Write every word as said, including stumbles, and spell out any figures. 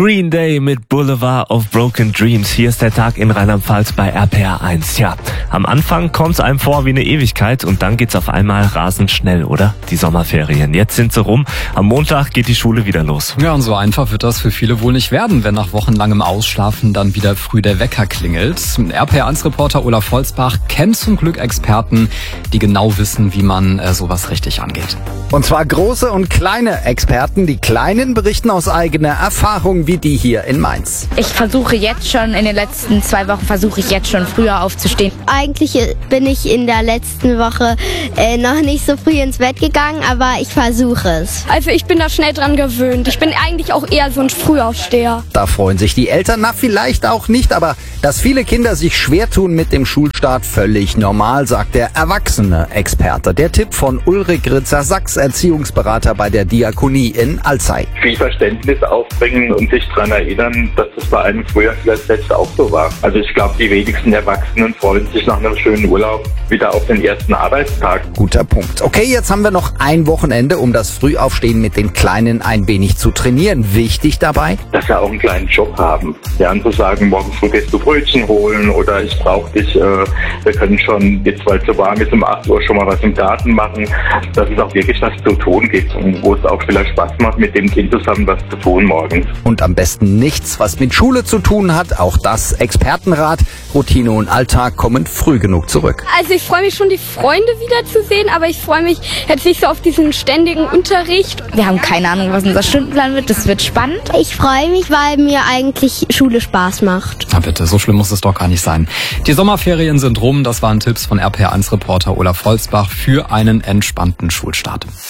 Green Day mit Boulevard of Broken Dreams. Hier ist der Tag in Rheinland-Pfalz bei R P R eins. Ja, am Anfang kommt es einem vor wie eine Ewigkeit und dann geht's auf einmal rasend schnell, oder? Die Sommerferien. Jetzt sind sie rum. Am Montag geht die Schule wieder los. Ja, und so einfach wird das für viele wohl nicht werden, wenn nach wochenlangem Ausschlafen dann wieder früh der Wecker klingelt. R P R eins Reporter Olaf Holzbach kennt zum Glück Experten, die genau wissen, wie man äh, sowas richtig angeht. Und zwar große und kleine Experten. Die Kleinen berichten aus eigener Erfahrung, wie die hier in Mainz. Ich versuche jetzt schon, in den letzten zwei Wochen versuche ich jetzt schon früher aufzustehen. Eigentlich bin ich in der letzten Woche äh, noch nicht so früh ins Bett gegangen, aber ich versuche es. Also ich bin da schnell dran gewöhnt. Ich bin eigentlich auch eher so ein Frühaufsteher. Da freuen sich die Eltern, na vielleicht auch nicht, aber dass viele Kinder sich schwer tun mit dem Schulstart, völlig normal, sagt der erwachsene Experte. Der Tipp von Ulrich Ritzer-Sachs, Erziehungsberater bei der Diakonie in Alzey. Viel Verständnis aufbringen und sich daran erinnern, dass das bei einem früher vielleicht selbst auch so war. Also ich glaube, die wenigsten Erwachsenen freuen sich nach einem schönen Urlaub wieder auf den ersten Arbeitstag. Guter Punkt. Okay, jetzt haben wir noch ein Wochenende, um das Frühaufstehen mit den Kleinen ein wenig zu trainieren. Wichtig dabei, dass sie auch einen kleinen Job haben. Ja, und zu sagen, morgen früh gehst du Brötchen holen oder ich brauche dich, äh, wir können schon jetzt, weil es so warm ist, um acht Uhr schon mal was im Garten machen, dass es auch wirklich was zu tun gibt und wo es auch vielleicht Spaß macht, mit dem Kind zusammen was zu tun morgens. Und am besten nichts, was mit Schule zu tun hat. Auch das Expertenrat. Routine und Alltag kommen früh genug zurück. Also ich freue mich schon, die Freunde wiederzusehen, aber ich freue mich jetzt nicht so auf diesen ständigen Unterricht. Wir haben keine Ahnung, was unser Stundenplan wird. Das wird spannend. Ich freue mich, weil mir eigentlich Schule Spaß macht. Na bitte, so schlimm muss es doch gar nicht sein. Die Sommerferien sind rum. Das waren Tipps von R P R eins Reporter Olaf Holzbach für einen entspannten Schulstart.